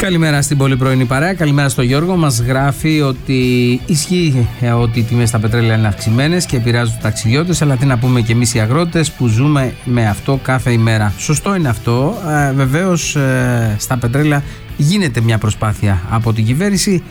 Καλημέρα στην πολύ πρωινή παρέα. Καλημέρα στο Γιώργο. Μας γράφει ότι ισχύει ότι οι τιμές στα πετρέλαια είναι αυξημένες και επηρεάζουν τους ταξιδιώτες. Αλλά τι να πούμε και εμείς οι αγρότες που ζούμε με αυτό κάθε ημέρα. Σωστό είναι αυτό. Βεβαίως στα πετρέλαια γίνεται μια προσπάθεια από την κυβέρνηση.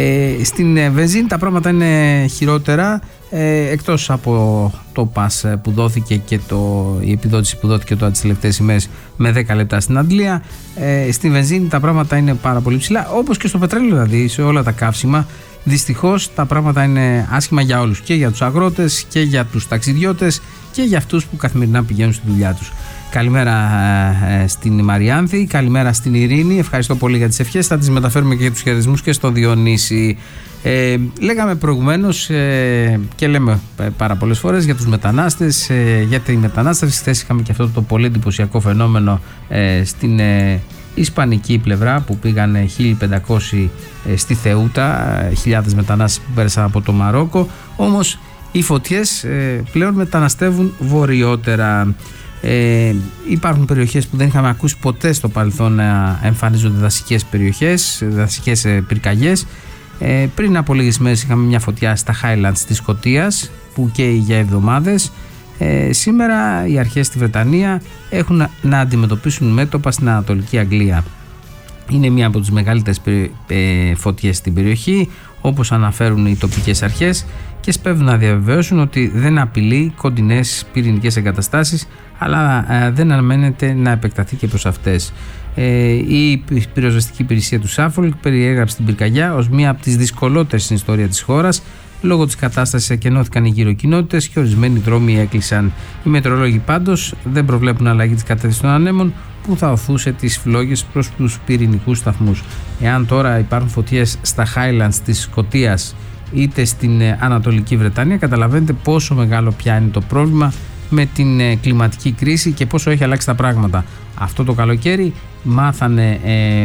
Στην βενζίνη τα πράγματα είναι χειρότερα. Εκτός από το πας που δόθηκε και η επιδότηση που δόθηκε τώρα τις τελευταίες ημέρες με 10 λεπτά στην Αντλία, στη βενζίνη τα πράγματα είναι πάρα πολύ ψηλά, όπως και στο πετρέλαιο, δηλαδή σε όλα τα καύσιμα. Δυστυχώς τα πράγματα είναι άσχημα για όλους, και για τους αγρότες και για τους ταξιδιώτες και για αυτούς που καθημερινά πηγαίνουν στη δουλειά τους. Καλημέρα στην Μαριάνθη, καλημέρα στην Ειρήνη. Ευχαριστώ πολύ για τις ευχές. Θα τις μεταφέρουμε και για τους χαιρετισμούς και στο Διονύση. Λέγαμε προηγουμένως και λέμε πάρα πολλές φορές για τους μετανάστες, για τη μετανάστευση. Χθες είχαμε και αυτό το πολύ εντυπωσιακό φαινόμενο στην ισπανική πλευρά που πήγαν 1.500 στη Θεούτα, χιλιάδες μετανάστες που πέρασαν από το Μαρόκο. Όμως οι φωτιές πλέον μεταναστεύουν βορειότερα. Υπάρχουν περιοχές που δεν είχαμε ακούσει ποτέ στο παρελθόν να εμφανίζονται δασικές περιοχές, δασικές πυρκαγιές. Πριν από λίγες μέρες είχαμε μια φωτιά στα Highlands της Σκωτίας που καίει για εβδομάδες. Σήμερα οι αρχές στη Βρετανία έχουν να αντιμετωπίσουν μέτωπα στην Ανατολική Αγγλία. Είναι μία από τις μεγαλύτερες φωτιές στην περιοχή, όπως αναφέρουν οι τοπικές αρχές, και σπέβδουν να διαβεβαιώσουν ότι δεν απειλεί κοντινές πυρηνικές εγκαταστάσεις, αλλά δεν αναμένεται να επεκταθεί και προς αυτές. Η πυροσβεστική υπηρεσία του Σάφολκ περιέγραψε την πυρκαγιά ως μία από τις δυσκολότερες στην ιστορία της χώρας. Λόγω της κατάστασης εκενώθηκαν οι γυροκοινότητες και ορισμένοι δρόμοι έκλεισαν. Οι μετεωρολόγοι πάντως δεν προβλέπουν αλλαγή της κατεύθυνσης των ανέμων που θα οθούσε τις φλόγες προς τους πυρηνικούς σταθμούς. Εάν τώρα υπάρχουν φωτιές στα Highlands της Σκωτίας είτε στην Ανατολική Βρετανία, καταλαβαίνετε πόσο μεγάλο πια είναι το πρόβλημα με την κλιματική κρίση και πόσο έχει αλλάξει τα πράγματα. Αυτό το καλοκαίρι μάθανε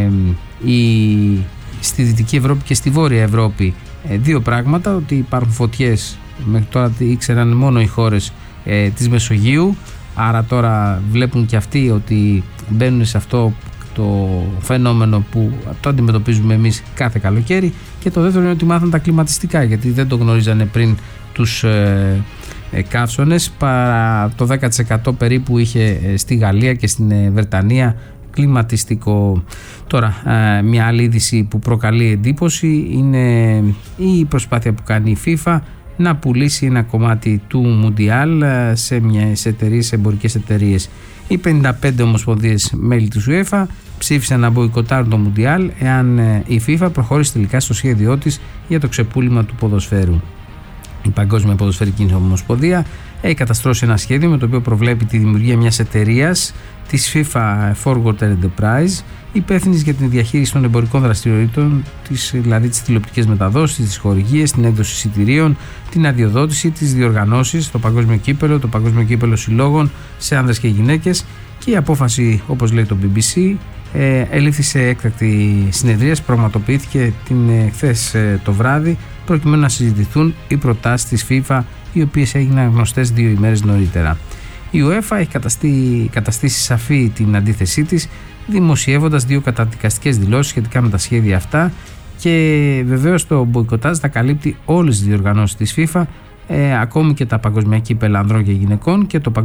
στη Δυτική Ευρώπη και στη Βόρεια Ευρώπη δύο πράγματα: ότι υπάρχουν φωτιές, μέχρι τώρα ήξεραν μόνο οι χώρες της Μεσογείου, άρα τώρα βλέπουν και αυτοί ότι μπαίνουν σε αυτό το φαινόμενο που το αντιμετωπίζουμε εμείς κάθε καλοκαίρι. Και το δεύτερο είναι ότι μάθαν τα κλιματιστικά, γιατί δεν το γνωρίζανε πριν τους καύσονες, παρά το 10% περίπου είχε στη Γαλλία και στην Βρετανία κλιματιστικό. Τώρα μια άλλη είδηση που προκαλεί εντύπωση είναι η προσπάθεια που κάνει η FIFA να πουλήσει ένα κομμάτι του Μουντιάλ σε εμπορικές εταιρείες. Οι 55 ομοσπονδίες μέλη της UEFA ψήφισαν να μποϊκοτάρουν το Μουντιάλ εάν η FIFA προχωρήσει τελικά στο σχέδιό της για το ξεπούλημα του ποδοσφαίρου. Η Παγκόσμια Ποδοσφαιρική Ομοσπονδία έχει καταστρώσει ένα σχέδιο με το οποίο προβλέπει τη δημιουργία μιας εταιρείας, της FIFA Forward Enterprise, υπεύθυνης για την διαχείριση των εμπορικών δραστηριοτήτων, δηλαδή τις τηλεοπτικές μεταδόσεις, τις χορηγίες, την έκδοση εισιτηρίων, την αδειοδότηση, τις διοργανώσεις, το παγκόσμιο κύπελλο, το παγκόσμιο κύπελλο συλλόγων σε άνδρες και γυναίκες. Και η απόφαση, όπως λέει το BBC, ελήφθη σε έκτακτη συνεδρία, πραγματοποιήθηκε χθες το βράδυ, προκειμένου να συζητηθούν οι προτάσεις της FIFA, οι οποίες έγιναν γνωστές 2 ημέρες νωρίτερα. Η UEFA έχει καταστήσει σαφή την αντίθεσή της, δημοσιεύοντας 2 καταδικαστικές δηλώσεις σχετικά με τα σχέδια αυτά, και βεβαίως το μποϊκοτάζ θα καλύπτει όλες τις διοργανώσεις της FIFA, ακόμη και τα παγκοσμία κύπελλα ανδρών και γυναικών και το